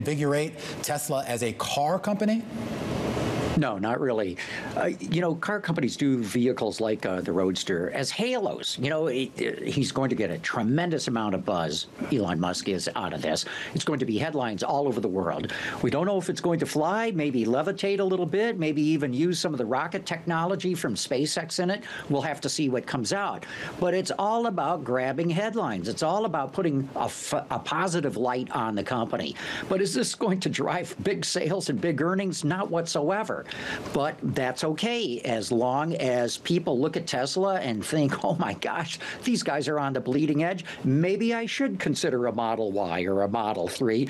Invigorate Tesla as a car company? No, not really. Car companies do vehicles like the Roadster as halos. He's going to get a tremendous amount of buzz, Elon Musk is, out of this. It's going to be headlines all over the world. We don't know if it's going to fly, maybe levitate a little bit, maybe even use some of the rocket technology from SpaceX in it. We'll have to see what comes out. But it's all about grabbing headlines. It's all about putting a positive light on the company. But is this going to drive big sales and big earnings? Not whatsoever. But that's okay as long as people look at Tesla and think, oh my gosh, these guys are on the bleeding edge. Maybe I should consider a Model Y or a Model 3.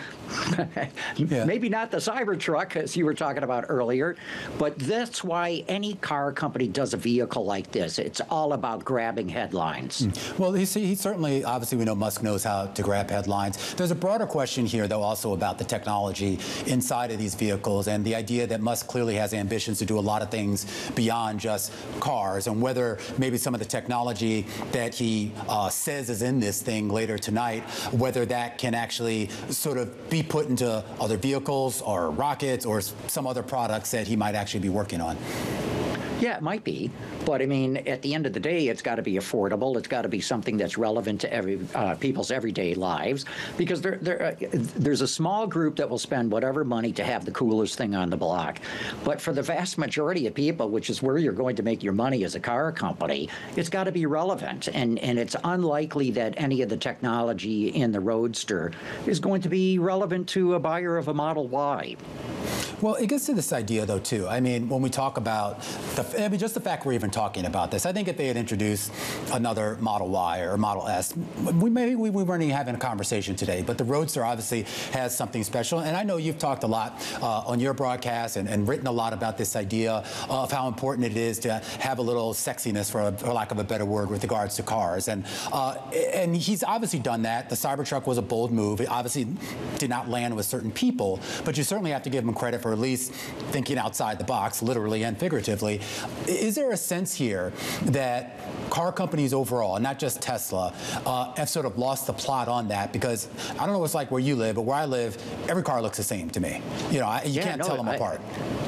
Yeah. Maybe not the Cybertruck, as you were talking about earlier. But that's why any car company does a vehicle like this. It's all about grabbing headlines. Well, he certainly, obviously, we know Musk knows how to grab headlines. There's a broader question here, though, also about the technology inside of these vehicles and the idea that Musk clearly has ambitions to do a lot of things beyond just cars, and whether maybe some of the technology that he says is in this thing later tonight, whether that can actually sort of be put into other vehicles or rockets or some other products that he might actually be working on. Yeah, it might be. But, I mean, at the end of the day, it's got to be affordable. It's got to be something that's relevant to people's everyday lives. Because there's a small group that will spend whatever money to have the coolest thing on the block. But for the vast majority of people, which is where you're going to make your money as a car company, it's got to be relevant. And it's unlikely that any of the technology in the Roadster is going to be relevant to a buyer of a Model Y. Well, it gets to this idea, though, too. I mean, when we talk about, just the fact we're even talking about this, I think if they had introduced another Model Y or Model S, we weren't even having a conversation today. But the Roadster obviously has something special. And I know you've talked a lot on your broadcast and written a lot about this idea of how important it is to have a little sexiness, for lack of a better word, with regards to cars. And he's obviously done that. The Cybertruck was a bold move. It obviously did not land with certain people. But you certainly have to give him credit for at least thinking outside the box, literally and figuratively. Is there a sense here that car companies overall, not just Tesla, have sort of lost the plot on that? Because I don't know what it's like where you live, but where I live, every car looks the same to me. You can't tell them apart.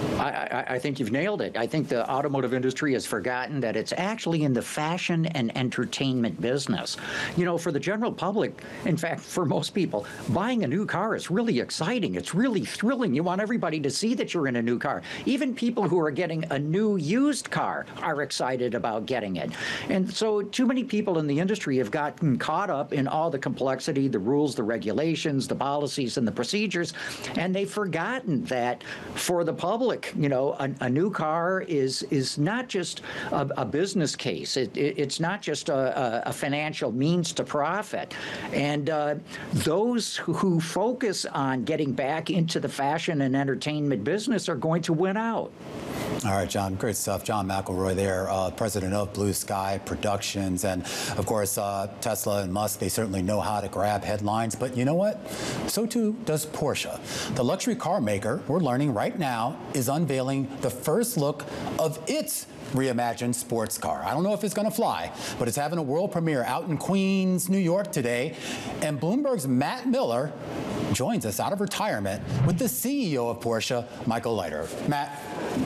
I think you've nailed it. I think the automotive industry has forgotten that it's actually in the fashion and entertainment business. For the general public, in fact, for most people, buying a new car is really exciting. It's really thrilling. You want everybody to see that you're in a new car. Even people who are getting a new used car are excited about getting it. And so too many people in the industry have gotten caught up in all the complexity, the rules, the regulations, the policies, and the procedures, and they've forgotten that for the public, a new car is not just a business case. It's not just a financial means to profit. And those who focus on getting back into the fashion and entertainment business are going to win out. All right, John, great stuff. John McElroy there, president of Blue Sky Productions. And, of course, Tesla and Musk, they certainly know how to grab headlines. But you know what? So, too, does Porsche. The luxury car maker, we're learning right now, is unveiling the first look of its reimagined sports car. I don't know if it's going to fly, but it's having a world premiere out in Queens, New York today. And Bloomberg's Matt Miller joins us out of retirement with the CEO of Porsche, Michael Leiter. Matt.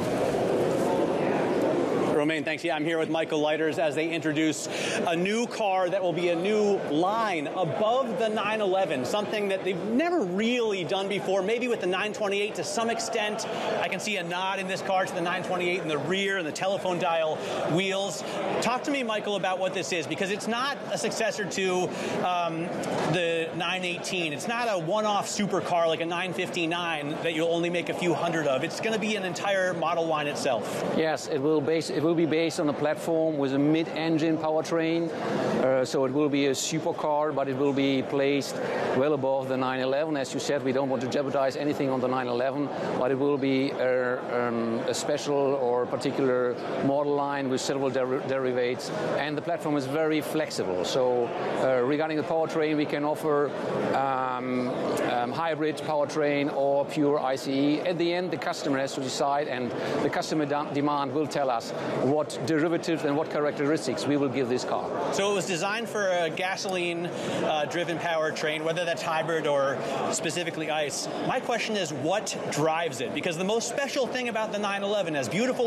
Romain, thanks. Yeah, I'm here with Michael Leiters as they introduce a new car that will be a new line above the 911, something that they've never really done before, maybe with the 928 to some extent. I can see a nod in this car to the 928 in the rear and the telephone dial wheels. Talk to me, Michael, about what this is, because it's not a successor to the 918. It's not a one-off supercar like a 959 that you'll only make a few hundred of. It's going to be an entire model line itself. Yes, it will be based on a platform with a mid-engine powertrain, so it will be a supercar, but it will be placed well above the 911. As you said, we don't want to jeopardize anything on the 911, but it will be a special or particular model line with several derivatives, and the platform is very flexible. So regarding the powertrain, we can offer hybrid powertrain or pure ICE. At the end, the customer has to decide, and the customer demand will tell us what derivatives and what characteristics we will give this car. So it was designed for a gasoline-driven powertrain, whether that's hybrid or specifically ICE. My question is, what drives it? Because the most special thing about the 911, as beautiful